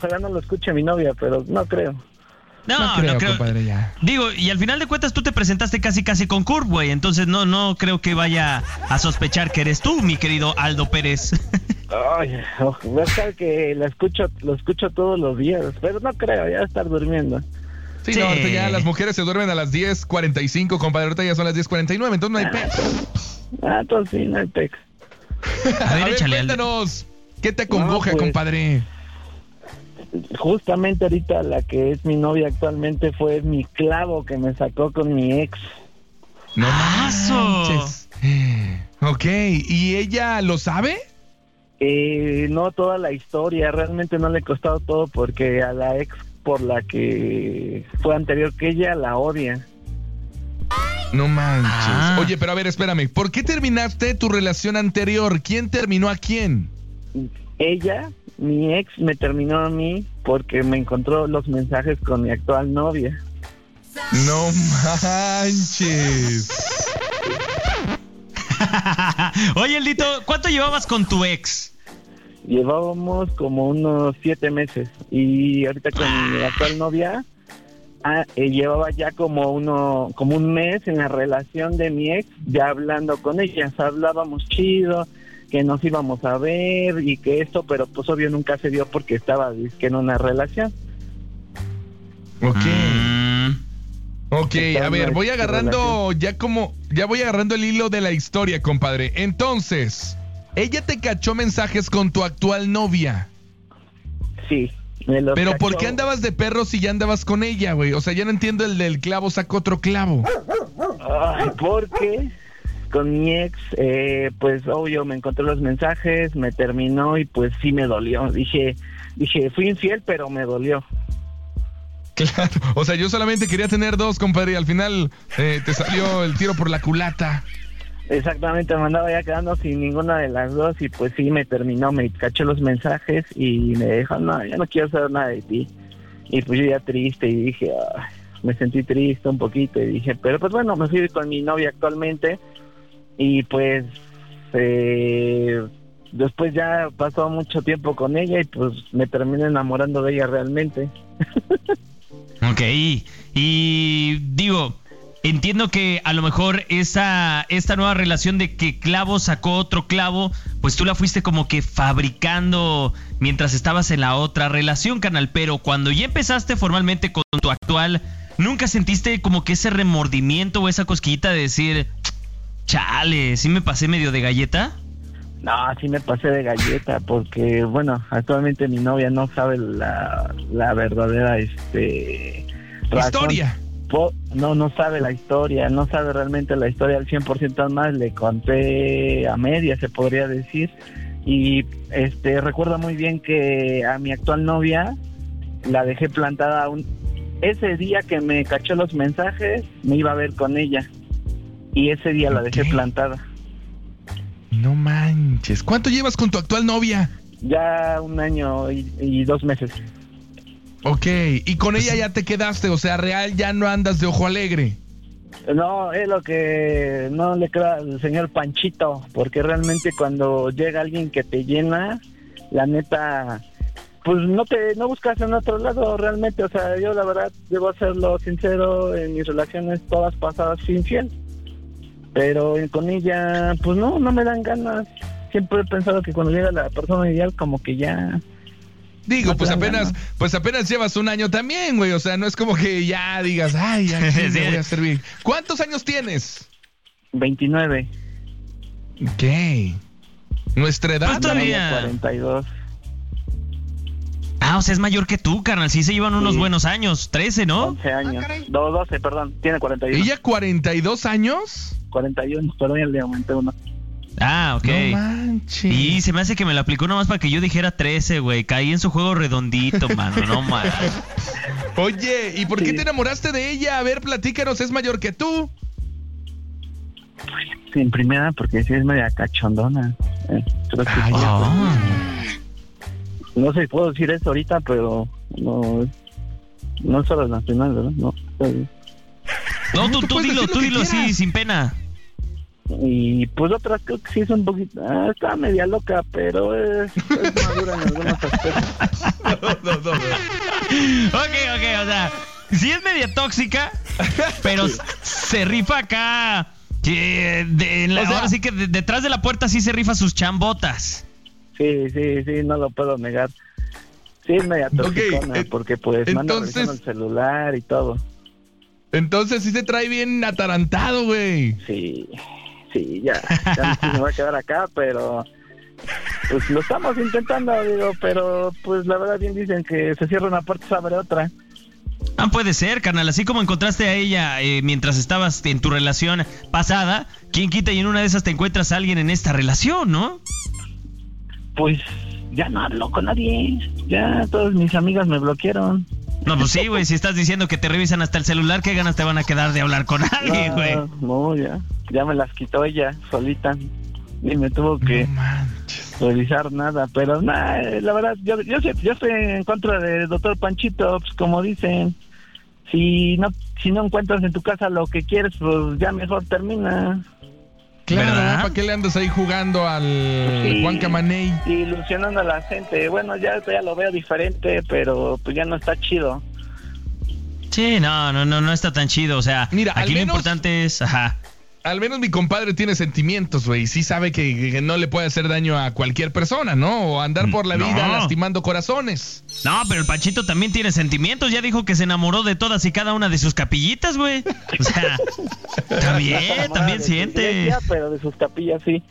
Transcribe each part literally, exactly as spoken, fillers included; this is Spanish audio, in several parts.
Ojalá no lo escuche mi novia, pero no creo. No, no creo, no creo. Compadre, ya. Digo, y al final de cuentas tú te presentaste casi casi con Kurt, güey. Entonces no, no creo que vaya a sospechar que eres tú, mi querido Aldo Pérez. Ay, oh, voy a estar que lo escucho, lo escucho todos los días, pero no creo, ya estar durmiendo. Sí, Sí. no, ahorita ya las mujeres se duermen a las diez cuarenta y cinco, compadre. Ahorita ya son las diez cuarenta y nueve, entonces no hay pe... Ah, entonces sí, no hay pex. A ver, A ver, échale, Aldo. cuéntanos, ¿qué te acongoja, No, pues, compadre? Justamente ahorita la que es mi novia actualmente fue mi clavo que me sacó con mi ex. No ¡Aso! manches. Ok, ¿y ella lo sabe? Eh, no toda la historia, realmente no le he costado todo porque a la ex por la que fue anterior que ella la odia. No manches. Ah. Oye, pero a ver, espérame. ¿Por qué terminaste tu relación anterior? ¿Quién terminó a quién? Ella, mi ex, me terminó a mí porque me encontró los mensajes con mi actual novia. No manches. Oye, Eldito, ¿cuánto llevabas con tu ex? Llevábamos como unos siete meses y ahorita con mi actual novia ah, eh, llevaba ya como uno como un mes en la relación de mi ex, ya hablando con ella, o sea, hablábamos chido, que nos íbamos a ver y que esto, pero pues obvio nunca se dio porque estaba dizque en una relación. Ok. Mm, Ok, Está a ver, en voy una agarrando ya como, ya voy agarrando el hilo de la historia, compadre. Entonces, ella te cachó mensajes con tu actual novia. Sí, me los Pero ¿por cachó. qué andabas de perro si ya andabas con ella, güey? O sea, ya no entiendo el del clavo sacó otro clavo. Ay, porque con mi ex, eh, pues obvio me encontré los mensajes, me terminó y pues sí me dolió. Dije, dije, fui infiel, pero me dolió. Claro, o sea, yo solamente quería tener dos, compadre, y al final eh, te salió el tiro por la culata. Exactamente, me andaba ya quedando sin ninguna de las dos y pues sí me terminó, me cachó los mensajes y me dijo, no, ya no quiero saber nada de ti. Y pues yo ya triste y dije, ay, me sentí triste un poquito y dije, pero pues bueno, me fui con mi novia actualmente y pues eh, después ya pasó mucho tiempo con ella y pues me terminé enamorando de ella realmente. ok, y digo, entiendo que a lo mejor esa esta nueva relación de que clavo sacó otro clavo, pues tú la fuiste como que fabricando mientras estabas en la otra relación, carnal, pero cuando ya empezaste formalmente con tu actual, ¿nunca sentiste como que ese remordimiento o esa cosquillita de decir, chale, sí me pasé medio de galleta? No, sí me pasé de galleta porque, bueno, actualmente mi novia no sabe la, la verdadera este razón. Historia. Po- no, no sabe la historia, no sabe realmente la historia al cien por ciento más, le conté a media, se podría decir, y este recuerda muy bien que a mi actual novia la dejé plantada un, ese día que me cachó los mensajes, me iba a ver con ella, y ese día la dejé Ok. plantada. No manches. ¿Cuánto llevas con tu actual novia? Ya un año y, y dos meses. Ok, y con ella ya te quedaste, o sea, real ya no andas de ojo alegre. No, es lo que no le queda al señor Panchito, porque realmente cuando llega alguien que te llena, la neta, pues no te no buscas en otro lado realmente, o sea, yo la verdad debo hacerlo sincero, en mis relaciones todas pasadas fui infiel, pero con ella, pues no, no me dan ganas. Siempre he pensado que cuando llega la persona ideal, como que ya... Digo, No te pues dan apenas, ganas. pues apenas llevas un año también, güey. O sea, no es como que ya digas, ay, ¿a quién le voy a servir? ¿Cuántos años tienes? veintinueve. Ok. ¿Nuestra edad? Pues todavía- cuarenta y dos. Ah, o sea, es mayor que tú, carnal, sí se llevan unos Sí. buenos años, trece, ¿no? once años. No, doce, perdón. Tiene cuarenta y uno. ¿Ella cuarenta y dos años? cuarenta y uno, perdón, ya le aumenté uno. Ah, ok. No manches. Y se me hace que me la aplicó nomás para que yo dijera trece, güey. Caí en su juego redondito, mano, no mames. Oye, ¿y por qué Sí. te enamoraste de ella? A ver, platícanos, ¿es mayor que tú? Sí, en primera, porque sí es media cachondona. Eh, creo que Ay, sí. Ah. No sé si puedo decir eso ahorita, pero no, no es solo nacional, ¿verdad? No. No, tú, Tú tú puedes dilo, decir tú lo que dilo, sí, quieras. sin pena. Y pues otras creo que sí es un poquito, ah, está media loca, pero es, es madura en algunos aspectos. No, no, no, no. Ok, ok, o sea, sí es media tóxica, pero se rifa acá. Que de, en la, O sea, ahora sí que de, detrás de la puerta sí se rifa sus chambotas. Sí, sí, sí, no lo puedo negar. Sí, es media toxicona, Ok, eh, porque pues manda entonces- revisando el celular y todo. Entonces sí se trae bien atarantado, güey. Sí, sí, ya, ya no sé si me voy a quedar acá, pero pues lo estamos intentando, digo, pero pues la verdad bien dicen que se cierra una puerta, se abre otra. Ah, puede ser, carnal. Así como encontraste a ella eh, mientras estabas en tu relación pasada, ¿quién quita y en una de esas te encuentras a alguien en esta relación, no? Pues ya no hablo con nadie, ya todas mis amigas me bloquearon. No, pues sí, güey. Si estás diciendo que te revisan hasta el celular, ¿qué ganas te van a quedar de hablar con alguien, güey? No, no, ya, ya me las quitó ella solita y me tuvo que No manches. revisar nada, pero nada, la verdad, yo, yo, sé- yo estoy en contra del doctor Panchito, pues como dicen, si no si no encuentras en tu casa lo que quieres, pues ya mejor termina. Claro, ¿Verdad? ¿para qué le andas ahí jugando al Sí. Juan Camaney? Y ilusionando a la gente, bueno, ya, ya lo veo diferente, pero pues ya no está chido. Sí, no, no, no, no está tan chido. O sea, Mira, al aquí lo menos- importante es, ajá. Al menos mi compadre tiene sentimientos, güey. Sí sabe que, que no le puede hacer daño a cualquier persona, ¿no? O andar por la No. vida lastimando corazones. No, pero el Panchito también tiene sentimientos. Ya dijo que se enamoró de todas y cada una de sus capillitas, güey. O sea, también, Enamorada también de su siente. iglesia, pero de sus capillas sí.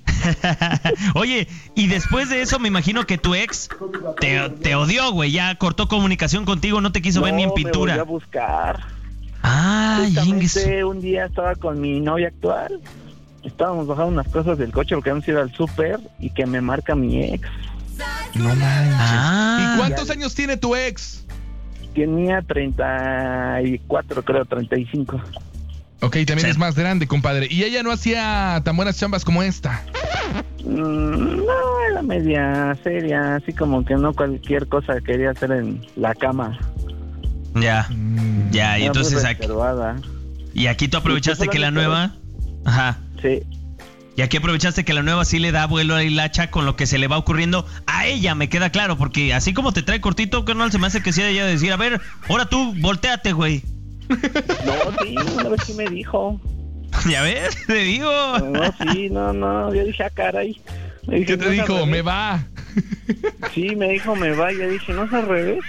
Oye, y después de eso me imagino que tu ex te, te odió, güey. Ya cortó comunicación contigo, no te quiso ver ni en No, me pintura. volvió a buscar. Ay, ingues. Justamente un día estaba con mi novia actual. Estábamos bajando unas cosas del coche porque habíamos ido al súper y que me marca mi ex. No manches. Ah. ¿Y cuántos años tiene tu ex? Tenía treinta y cuatro, creo, treinta y cinco. Ok, también Sí. es más grande, compadre. Y ella no hacía tan buenas chambas como esta. Mm, no, era media seria, así como que no cualquier cosa quería hacer en la cama. Ya, Mm. ya, y Era muy entonces aquí, reservada. y aquí tú aprovechaste Y pues que la solamente- nueva, ajá, Sí, y aquí aprovechaste que la nueva sí le da vuelo a la hilacha con lo que se le va ocurriendo a ella, me queda claro, porque así como te trae cortito, carnal, se me hace que sí ella decir, a ver, ahora tú, volteate, güey. no, sí, una vez sí me dijo. ¿Ya ves? Te digo. No, sí, no, no, yo dije, ah, caray. Me dije, ¿Qué te "No es al dijo? revés". Me va. Sí, me dijo, me va, yo dije, no es al revés.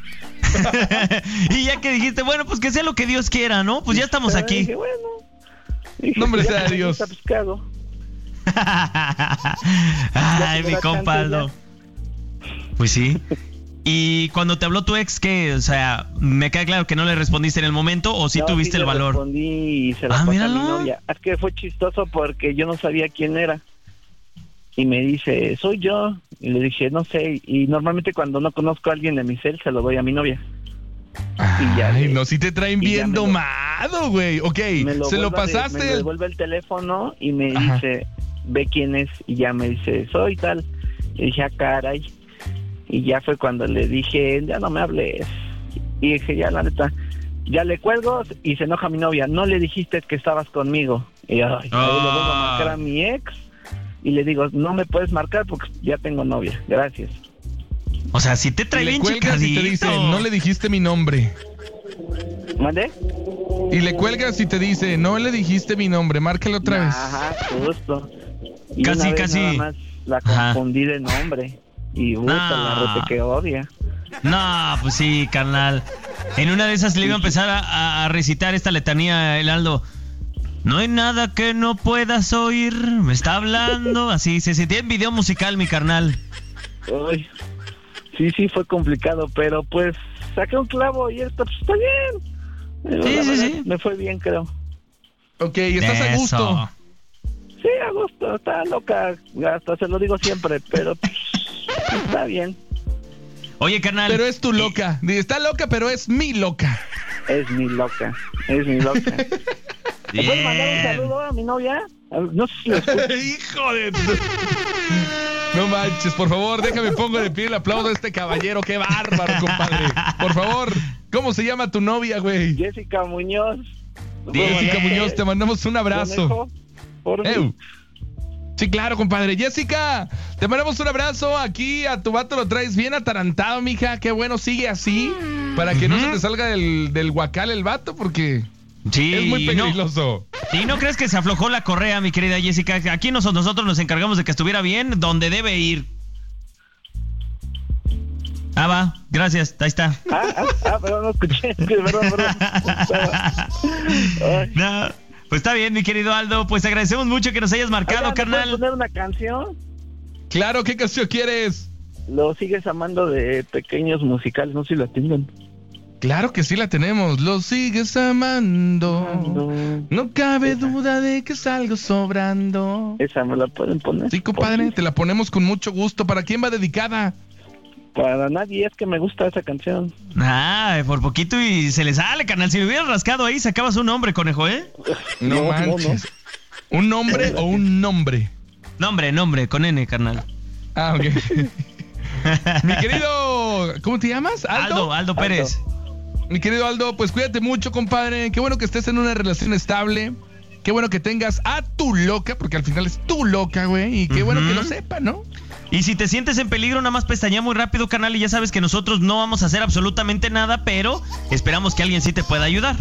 Y ya que dijiste, bueno, pues que sea lo que Dios quiera, ¿no? Pues ya estamos Pero aquí. Dije, bueno. Dije, Nombre ya sea que me Dios. gusta, pues, ¿qué hago? Ay, Ya mi tuve compadre. chance, Pues sí. Y cuando te habló tu ex, ¿qué? O sea, me queda claro que no le respondiste en el momento o sí No, tuviste sí el le valor. respondí y se la Ah, pasé a míralo. mi novia. Es que fue chistoso porque yo no sabía quién era. Y me dice, soy yo. Y le dije, no sé. Y normalmente cuando no conozco a alguien de mi cel, se lo doy a mi novia. Y ya Ay, le- no, si te traen y ya bien me lo- domado, güey. Ok, Me se lo vuelve a de- pasaste. me el- devuelve el teléfono y me Ajá. dice, ve quién es. Y ya me dice, soy tal. Y dije, ah, caray. Y ya fue cuando le dije, ya no me hables. Y dije, ya, la neta, ya le cuelgo y se enoja mi novia. No le dijiste que estabas conmigo. Y ay, ahí le vuelvo a marcar a mi ex y le digo, no me puedes marcar porque ya tengo novia. Gracias. O sea, si te trae Y le bien cuelgas y te dice, chicadito. no le dijiste mi nombre. ¿Mande? Y le cuelgas y te dice, no le dijiste mi nombre, márcalo otra vez. Ajá, justo. Y Casi, una vez casi. nada más la Ajá. confundí de nombre. Y puta, No. la rete que odia. No, pues sí, carnal. En una de esas le iba a empezar a, a recitar esta letanía, el Aldo. No hay nada que no puedas oír. Me está hablando. Así, se sentía en video musical, mi carnal. Uy, sí, sí, fue complicado, pero pues saqué un clavo y esto pues, está bien. Pero, Sí, la sí, verdad, sí. Me fue bien, creo. Ok, estás a gusto. Eso. Sí, a gusto, está loca, hasta se lo digo siempre, pero pues, está bien. Oye, carnal. Pero es tu loca. Dice, está loca, pero es mi loca. Es mi loca, es mi loca. ¿Me puedes mandar un Bien. saludo a mi novia? No sé si lo escucho. Hijo de... No manches, por favor, déjame pongo de pie el aplauso a este caballero. Qué bárbaro, compadre. Por favor, ¿cómo se llama tu novia, güey? Jessica Muñoz. Bien. Jessica Muñoz, te mandamos un abrazo. Conejo. por Ew. mí. Sí, claro, compadre. Jessica, te mandamos un abrazo. Aquí a tu vato lo traes bien atarantado, mija. Qué bueno, sigue así. Para que uh-huh. no se te salga del, del guacal el vato, porque sí, es muy peligroso. No, ¿y no crees que se aflojó la correa, mi querida Jessica? Aquí nos, nosotros nos encargamos de que estuviera bien donde debe ir. Ah, va, gracias, ahí está. Ah, ah, ah perdón, no escuché. Perdón, perdón. No, pues está bien, mi querido Aldo. Pues agradecemos mucho que nos hayas marcado, Oiga, carnal. ¿puedes poner una canción? Claro, ¿qué canción quieres? Lo sigues amando de Pequeños Musicales, no sé si la tengan. Claro que sí la tenemos. Lo sigues amando. Amando. No cabe Esa. duda de que salgo sobrando. Esa me la pueden poner. Sí, compadre, te la ponemos con mucho gusto. ¿Para quién va dedicada? Para nadie, es que me gusta esa canción. Ah, por poquito y se le sale, carnal. Si me hubieras rascado ahí, sacabas un nombre, conejo, ¿eh? No, No, manches. no, ¿Un nombre o un nombre? Nombre, nombre, con N, carnal. Ah, ok. Mi querido, ¿cómo te llamas? Aldo, Aldo, Aldo Pérez. Mi querido Aldo, pues cuídate mucho, compadre. Qué bueno que estés en una relación estable. Qué bueno que tengas a tu loca, porque al final es tu loca, güey. Y qué uh-huh. bueno que lo sepa, ¿no? Y si te sientes en peligro, nada más pestañea muy rápido, carnal, y ya sabes que nosotros no vamos a hacer absolutamente nada, pero esperamos que alguien sí te pueda ayudar.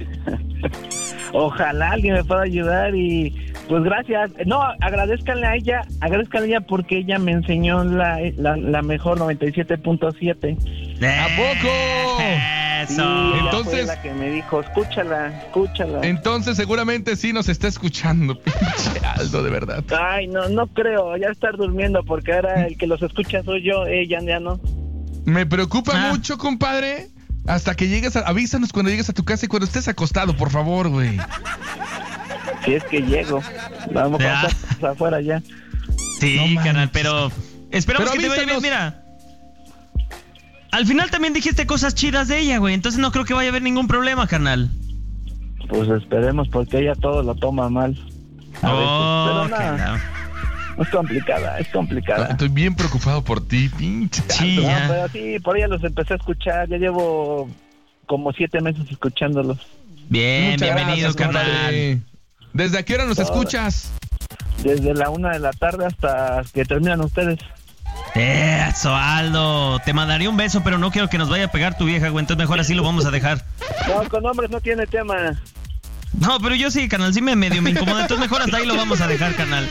Ojalá alguien me pueda ayudar y pues gracias. No, agradezcanle a ella, agradezcanle a ella porque ella me enseñó la, la, la mejor noventa y siete punto siete. ¿A poco? Eso. Sí, entonces, fue la que me dijo, escúchala, escúchala. Entonces seguramente sí nos está escuchando, pinche Aldo, de verdad. Ay, no, no creo, ya estar durmiendo porque ahora el que los escucha soy yo, ella ya no. Me preocupa ah. mucho, compadre. Hasta que llegues, a, avísanos cuando llegues a tu casa y cuando estés acostado, por favor, güey. Si es que llego, vamos a estar afuera ya. Sí, no, carnal, pero esperamos pero que avísanos. Te vaya bien, mira. Al final también dijiste cosas chidas de ella, güey, entonces no creo que vaya a haber ningún problema, carnal. Pues esperemos porque ella todo lo toma mal. A oh, veces, pero nada. Es complicada, es complicada. Estoy bien preocupado por ti, pinche. Sí, no, ya. pero sí, por ella los empecé a escuchar. Ya llevo como siete meses escuchándolos. Bien, muchas bienvenido, gracias, carnal. Compadre. ¿Desde a qué hora nos Toda. escuchas? Desde la una de la tarde hasta que terminan ustedes. Eso, Aldo. Te mandaría un beso, pero no quiero que nos vaya a pegar tu vieja, güey. Entonces mejor así lo vamos a dejar. No, con hombres no tiene tema. No, pero yo sí, carnal, sí me medio me incomoda. Entonces mejor hasta ahí lo vamos a dejar, carnal.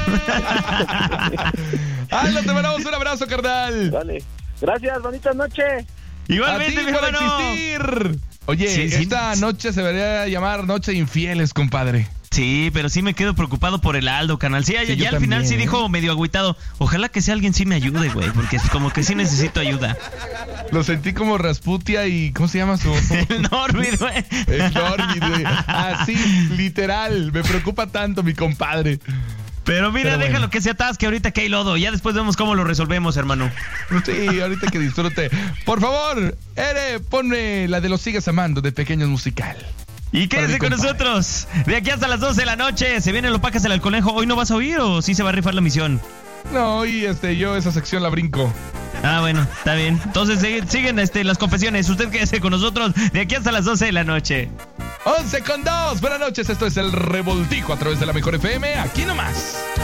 Aldo, te mandamos un abrazo, carnal. Vale. Gracias, bonita noche. Igualmente, mi por hermano. existir. Oye, sí, sí. esta noche se debería llamar Noche de Infieles, compadre. Sí, pero sí me quedo preocupado por el Aldo, canal. Sí, ya, sí, ya al también, final sí ¿eh? dijo medio agüitado. Ojalá que sea alguien sí me ayude, güey, porque es como que sí necesito ayuda. Lo sentí como Rasputia y... ¿Cómo se llama su...? El Norbit, güey. El Norbit, güey. Así, literal. Me preocupa tanto, mi compadre. Pero mira, Pero déjalo bueno. que se atasque ahorita que hay lodo. Ya después vemos cómo lo resolvemos, hermano. Sí, ahorita que disfrute. Por favor, Ere, ponme la de Los Sigues Amando de Pequeños Musical. Y quédese con nosotros. De aquí hasta las doce de la noche. Se viene lo pacas el conejo. ¿Hoy no vas a oír o sí se va a rifar la misión? No, y este, yo esa sección la brinco. Ah, bueno, está bien. Entonces siguen, siguen este, las confesiones. Usted quédese con nosotros de aquí hasta las doce de la noche. once con dos. Buenas noches, esto es El Revoltijo a través de la Mejor F M. Aquí nomás.